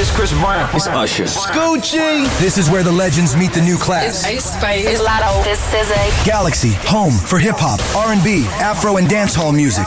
This Chris Brown. It's Usher. Scoochie. This is where the legends meet the new class. It's Ice Spice. It's Lotto. This is a Galaxy, home for hip hop, R&B, Afro, and dancehall music.